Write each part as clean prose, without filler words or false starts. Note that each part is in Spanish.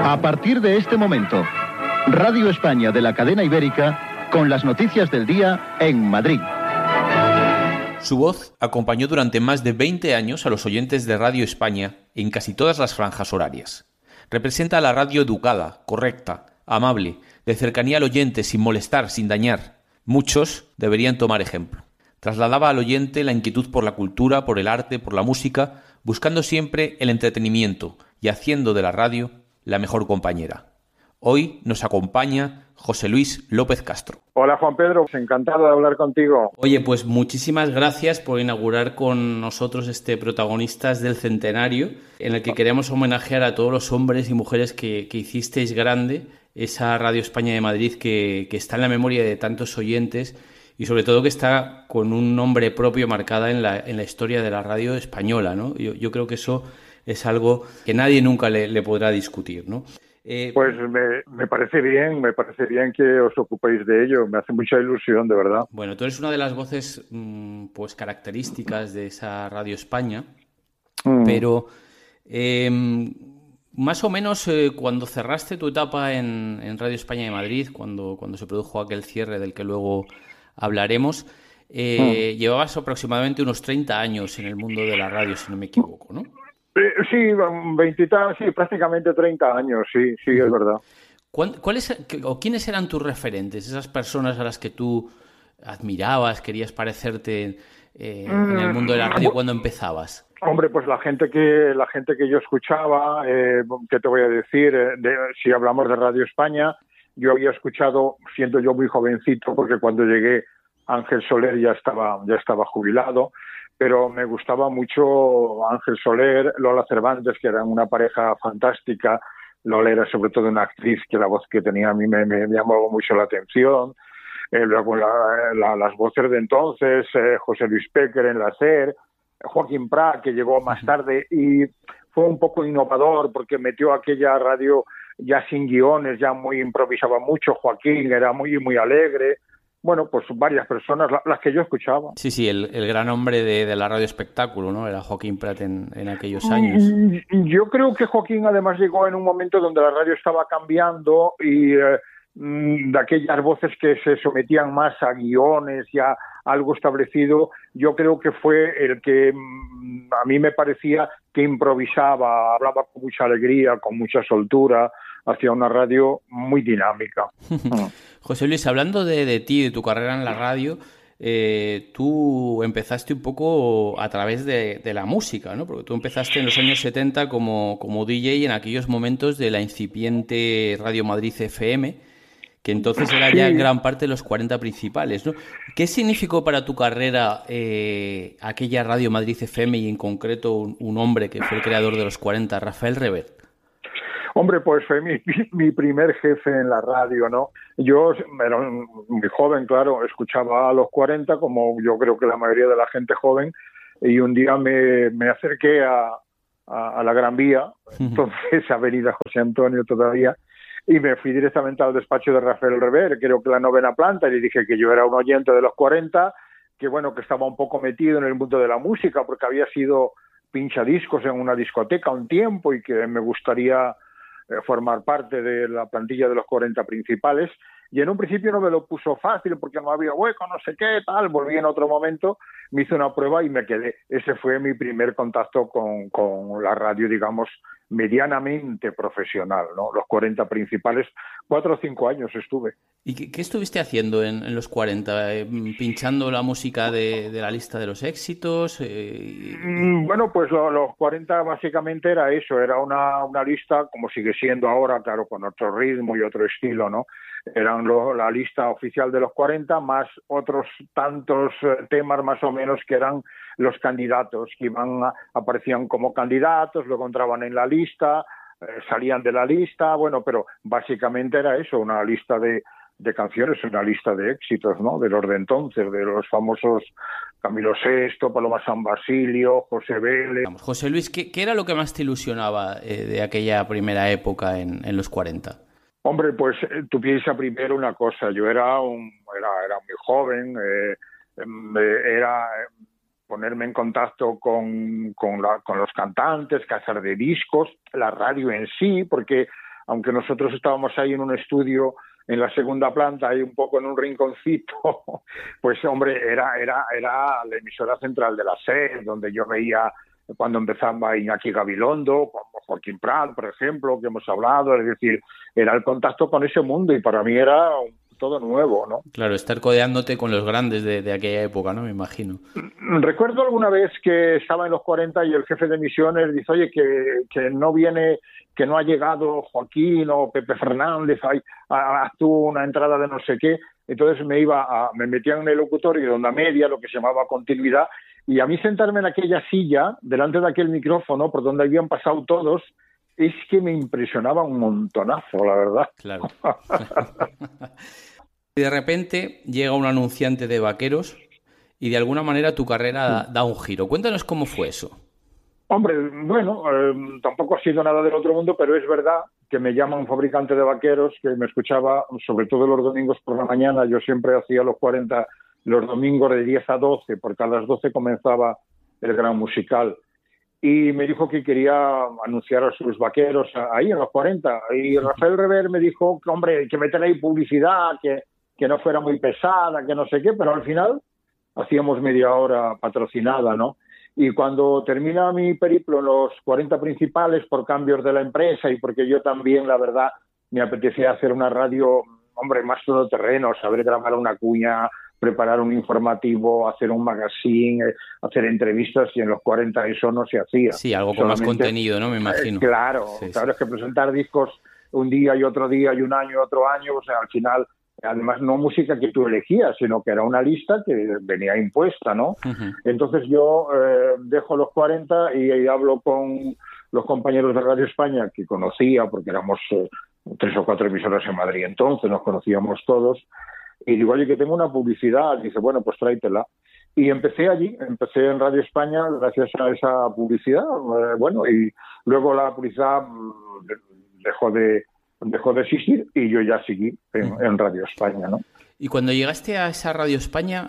A partir de este momento, Radio España de la cadena Ibérica con las noticias del día en Madrid. Su voz acompañó durante más de 20 años a los oyentes de Radio España en casi todas las franjas horarias. Representa a la radio educada, correcta, amable, de cercanía al oyente, sin molestar, sin dañar. Muchos deberían tomar ejemplo. Trasladaba al oyente la inquietud por la cultura, por el arte, por la música, buscando siempre el entretenimiento y haciendo de la radio la mejor compañera. Hoy nos acompaña José Luis López Castro. Hola Juan Pedro, encantado de hablar contigo. Oye, pues muchísimas gracias por inaugurar con nosotros este Protagonistas del Centenario, en el que queremos homenajear a todos los hombres y mujeres que hicisteis grande esa Radio España de Madrid que está en la memoria de tantos oyentes y sobre todo que está con un nombre propio marcada en la historia de la radio española, ¿no? Yo creo que eso es algo que nadie nunca le podrá discutir, ¿no? Pues me parece bien que os ocupéis de ello, me hace mucha ilusión, de verdad. Bueno, tú eres una de las voces pues características de esa Radio España, pero más o menos cuando cerraste tu etapa en Radio España de Madrid, cuando se produjo aquel cierre del que luego hablaremos, llevabas aproximadamente unos 30 años en el mundo de la radio, si no me equivoco, ¿no? Sí, prácticamente 30 años, sí, es verdad. ¿Quiénes eran tus referentes? Esas personas a las que tú admirabas, querías parecerte en el mundo de la radio cuando empezabas. Hombre, pues la gente que yo escuchaba, ¿qué te voy a decir? Si hablamos de Radio España, yo había escuchado, siendo yo muy jovencito, porque cuando llegué Ángel Soler ya estaba jubilado, pero me gustaba mucho Ángel Soler, Lola Cervantes, que eran una pareja fantástica. Lola era sobre todo una actriz que la voz que tenía a mí me llamó mucho la atención. Luego las voces de entonces, José Luis Péquer en la SER, Joaquín Prat, que llegó más tarde y fue un poco innovador porque metió aquella radio ya sin guiones, ya muy improvisaba mucho. Joaquín era muy alegre. Bueno, pues varias personas, las que yo escuchaba. Sí, el gran hombre de la radio espectáculo, ¿no? Era Joaquín Prat en aquellos años. Yo creo que Joaquín además llegó en un momento donde la radio estaba cambiando y de aquellas voces que se sometían más a guiones y a algo establecido, yo creo que fue el que a mí me parecía que improvisaba, hablaba con mucha alegría, con mucha soltura, hacía una radio muy dinámica. José Luis, hablando de ti, de tu carrera en la radio, tú empezaste un poco a través de la música, ¿no? Porque tú empezaste en los años 70 como DJ en aquellos momentos de la incipiente Radio Madrid FM, que entonces era ya gran parte de los 40 principales, ¿no? ¿Qué significó para tu carrera aquella Radio Madrid FM y en concreto un hombre que fue el creador de los 40, Rafael Revert? Hombre, pues fue mi primer jefe en la radio, ¿no? Yo era muy joven, claro, escuchaba a los 40, como yo creo que la mayoría de la gente joven, y un día me acerqué a la Gran Vía, entonces Avenida José Antonio todavía, y me fui directamente al despacho de Rafael Revert, creo que la 9ª planta, y le dije que yo era un oyente de los 40, que bueno, que estaba un poco metido en el mundo de la música, porque había sido pinchadiscos en una discoteca un tiempo y que me gustaría formar parte de la plantilla de los 40 principales, y en un principio no me lo puso fácil porque no había hueco, no sé qué, tal, volví en otro momento, me hice una prueba y me quedé. Ese fue mi primer contacto con la radio, digamos, medianamente profesional, ¿no? Los 40 principales, 4 o 5 años estuve. ¿Y qué estuviste haciendo en los 40? ¿Pinchando la música de la lista de los éxitos? Bueno, pues los 40 básicamente era eso, era una lista, como sigue siendo ahora, claro, con otro ritmo y otro estilo, ¿no? Eran la lista oficial de los 40 más otros tantos temas más o menos que eran los candidatos, que aparecían como candidatos, luego entraban en la lista, salían de la lista, bueno, pero básicamente era eso, una lista de canciones, una lista de éxitos, ¿no? De los de entonces, de los famosos Camilo VI, Paloma San Basilio, José Vélez. José Luis, ¿qué era lo que más te ilusionaba de aquella primera época en los 40? Hombre, pues tú piensas primero una cosa, yo era muy joven, era ponerme en contacto con los cantantes, cazar de discos, la radio en sí, porque aunque nosotros estábamos ahí en un estudio en la segunda planta, ahí un poco en un rinconcito, pues hombre, era la emisora central de la SER, donde yo veía cuando empezaba Iñaki Gabilondo, como Joaquín Prat, por ejemplo, que hemos hablado, es decir, era el contacto con ese mundo y para mí era todo nuevo, ¿no? Claro, estar codeándote con los grandes de aquella época, ¿no? Me imagino. Recuerdo alguna vez que estaba en los 40 y el jefe de emisiones dice, oye, que no viene, que no ha llegado Joaquín o Pepe Fernández, haz tú una entrada de no sé qué. Entonces me metía en el locutorio de onda media, lo que se llamaba continuidad, y a mí sentarme en aquella silla, delante de aquel micrófono, por donde habían pasado todos, es que me impresionaba un montonazo, la verdad. Claro. Y de repente llega un anunciante de vaqueros y de alguna manera tu carrera da un giro. Cuéntanos cómo fue eso. Hombre, bueno, tampoco ha sido nada del otro mundo, pero es verdad que me llama un fabricante de vaqueros que me escuchaba, sobre todo los domingos por la mañana. Yo siempre hacía los 40 los domingos de 10 a 12, porque a las 12 comenzaba el gran musical. Y me dijo que quería anunciar a sus vaqueros ahí en los 40. Y Rafael Rever me dijo que, hombre, que meter ahí publicidad, que no fuera muy pesada, que no sé qué, pero al final hacíamos media hora patrocinada, ¿no? Y cuando termina mi periplo en los 40 principales por cambios de la empresa y porque yo también, la verdad, me apetecía hacer una radio, hombre, más todoterreno, saber grabar una cuña, preparar un informativo, hacer un magazine, hacer entrevistas, y en los 40 eso no se hacía. Sí, algo con más contenido, ¿no? Me imagino. Claro, sí, claro, es que presentar discos un día y otro día y un año y otro año, o sea, al final, además no música que tú elegías, sino que era una lista que venía impuesta, ¿no? Uh-huh. Entonces yo dejo los 40 y hablo con los compañeros de Radio España que conocía, porque éramos 3 o 4 emisoras en Madrid entonces, nos conocíamos todos, y digo, oye, que tengo una publicidad. Dice, bueno, pues tráetela. Y empecé en Radio España gracias a esa publicidad. Bueno, y luego la publicidad dejó de existir y yo ya seguí en Radio España, ¿no? Y cuando llegaste a esa Radio España,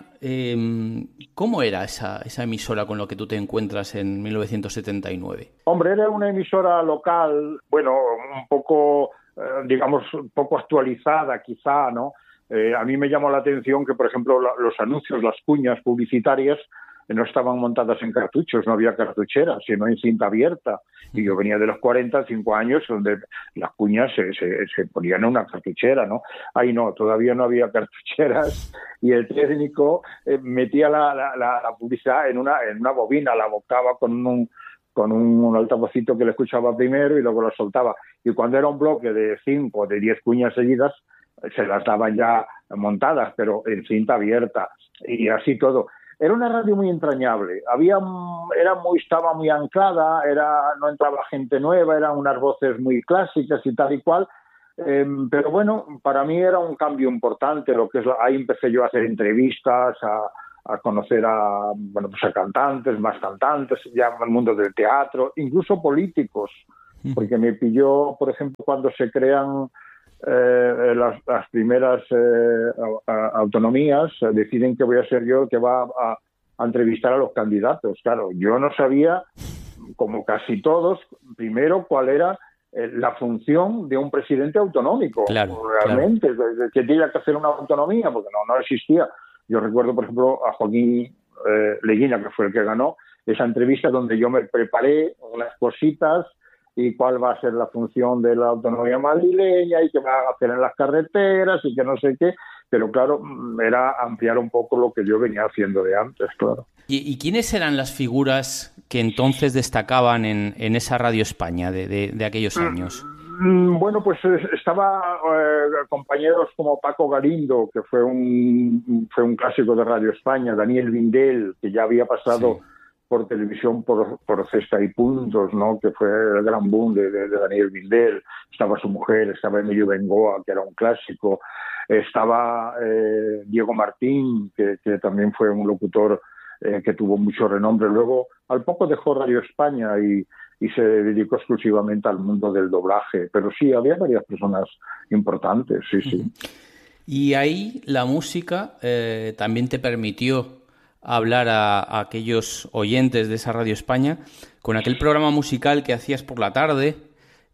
¿cómo era esa emisora con la que tú te encuentras en 1979? Hombre, era una emisora local, bueno, un poco, digamos, un poco actualizada quizá, ¿no? A mí me llamó la atención que, por ejemplo, los anuncios, las cuñas publicitarias no estaban montadas en cartuchos, no había cartucheras, sino en cinta abierta. Y yo venía de los 45 años donde las cuñas se ponían en una cartuchera, ¿no? Ahí no, todavía no había cartucheras y el técnico metía la publicidad en una bobina, la botaba con un altavocito que le escuchaba primero y luego lo soltaba. Y cuando era un bloque de 5 o de 10 cuñas seguidas, se las daban ya montadas, pero en cinta abierta y así todo. Era una radio muy entrañable, estaba muy anclada, no entraba gente nueva, eran unas voces muy clásicas y tal y cual, pero bueno, para mí era un cambio importante, ahí empecé yo a hacer entrevistas, a conocer a cantantes, más cantantes, ya en el mundo del teatro, incluso políticos, porque me pilló, por ejemplo, cuando se crean las primeras autonomías, deciden que voy a ser yo el que va a entrevistar a los candidatos. Claro, yo no sabía, como casi todos, primero cuál era la función de un presidente autonómico. Claro, realmente, que tenía que hacer una autonomía, porque no existía. Yo recuerdo, por ejemplo, a Joaquín Leguina, que fue el que ganó, esa entrevista donde yo me preparé unas cositas y cuál va a ser la función de la autonomía madrileña y qué va a hacer en las carreteras y que no sé qué, pero claro, era ampliar un poco lo que yo venía haciendo de antes, claro. ¿Y quiénes eran las figuras que entonces destacaban en esa Radio España de aquellos años? Bueno, pues estaba compañeros como Paco Galindo, que fue un clásico de Radio España, Daniel Vindel, que ya había pasado... Sí. Por televisión por Cesta y Puntos, ¿no? Que fue el gran boom de Daniel Vindel. Estaba su mujer, estaba Emilio Bengoa, que era un clásico, estaba Diego Martín, que también fue un locutor que tuvo mucho renombre. Luego, al poco dejó Radio España y se dedicó exclusivamente al mundo del doblaje. Pero sí, había varias personas importantes, sí. Y ahí la música también te permitió hablar a aquellos oyentes de esa Radio España con aquel programa musical que hacías por la tarde,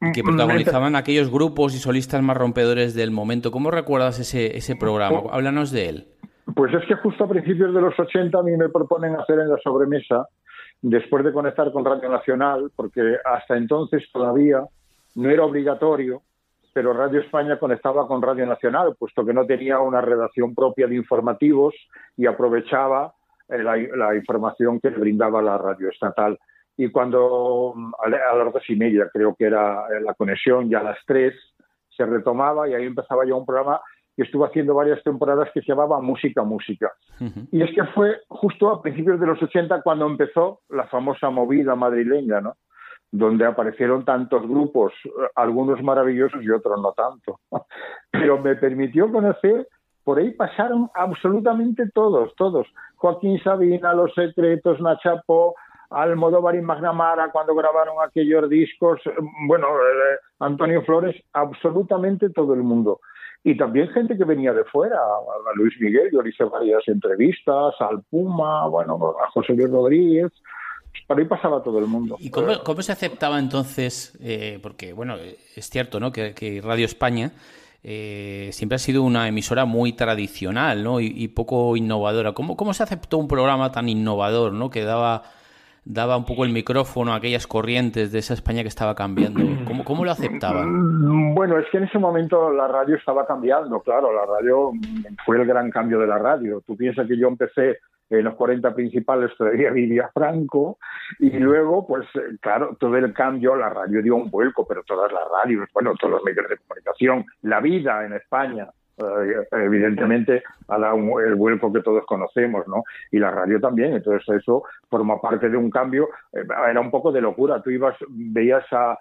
que protagonizaban aquellos grupos y solistas más rompedores del momento. ¿Cómo recuerdas ese programa? Háblanos de él. Pues es que justo a principios de los 80 a mí me proponen hacer en la sobremesa, después de conectar con Radio Nacional, porque hasta entonces todavía no era obligatorio, pero Radio España conectaba con Radio Nacional, puesto que no tenía una redacción propia de informativos y aprovechaba la información que le brindaba la radio estatal. Y cuando a las 2:30, creo que era la conexión, ya a las 3 se retomaba y ahí empezaba ya un programa que estuvo haciendo varias temporadas que se llamaba Música. Uh-huh. Y es que fue justo a principios de los 80 cuando empezó la famosa movida madrileña, ¿no? Donde aparecieron tantos grupos, algunos maravillosos y otros no tanto. Pero me permitió conocer, por ahí pasaron absolutamente todos. Joaquín Sabina, Los Secretos, Nachapó, Almodóvar y McNamara cuando grabaron aquellos discos, Antonio Flores, absolutamente todo el mundo. Y también gente que venía de fuera, a Luis Miguel, yo le hice varias entrevistas, al Puma, a José Luis Rodríguez. Por ahí pasaba todo el mundo. ¿Y cómo se aceptaba entonces? Porque, es cierto, ¿no? Que Radio España siempre ha sido una emisora muy tradicional, ¿no? Y poco innovadora. ¿Cómo se aceptó un programa tan innovador, ¿no? Que daba un poco el micrófono a aquellas corrientes de esa España que estaba cambiando? ¿Cómo lo aceptaban? Bueno, es que en ese momento la radio estaba cambiando, claro. La radio fue el gran cambio de la radio. Tú piensas que yo empecé en los 40 principales, todavía vivía Franco, y luego, pues claro, todo el cambio, la radio dio un vuelco, pero todas las radios, todos los medios de comunicación, la vida en España, evidentemente ha dado el vuelco que todos conocemos, ¿no? Y la radio también. Entonces eso forma parte de un cambio. Era un poco de locura. Tú veías a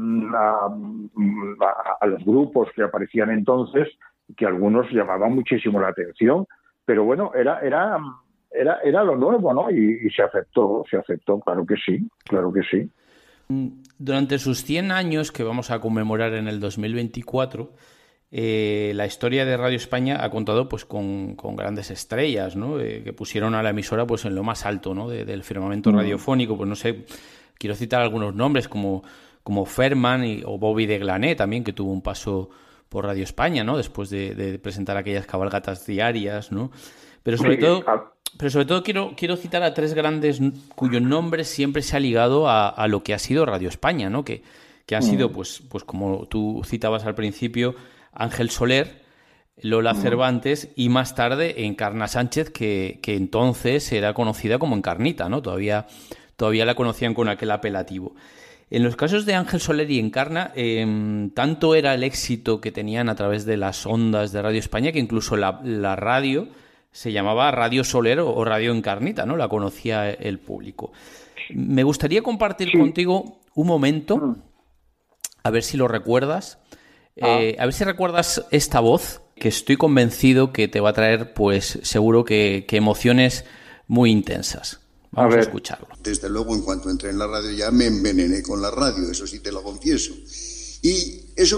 los grupos que aparecían entonces, que algunos llamaban muchísimo la atención, pero era lo nuevo, ¿no? Y se aceptó, claro que sí. Durante sus 100 años que vamos a conmemorar en el 2024, la historia de Radio España ha contado pues con grandes estrellas, ¿no? Que pusieron a la emisora pues en lo más alto, ¿no? del firmamento radiofónico. Pues no sé, quiero citar algunos nombres como Ferman o Bobby de Glané también, que tuvo un paso por Radio España, ¿no? Después de presentar aquellas cabalgatas diarias, ¿no? Pero sobre todo quiero citar a tres grandes cuyo nombre siempre se ha ligado a lo que ha sido Radio España, ¿no? Que han sido, pues como tú citabas al principio, Ángel Soler, Lola Cervantes y más tarde Encarna Sánchez, que entonces era conocida como Encarnita, ¿no? Todavía la conocían con aquel apelativo. En los casos de Ángel Soler y Encarna, tanto era el éxito que tenían a través de las ondas de Radio España que incluso la radio se llamaba Radio Soler o Radio Encarnita, ¿no? La conocía el público. Me gustaría compartir contigo un momento, a ver si lo recuerdas, a ver si recuerdas esta voz, que estoy convencido que te va a traer, pues seguro que emociones muy intensas. Vamos a escucharlo. Desde luego, en cuanto entré en la radio ya me envenené con la radio, eso sí te lo confieso. Y eso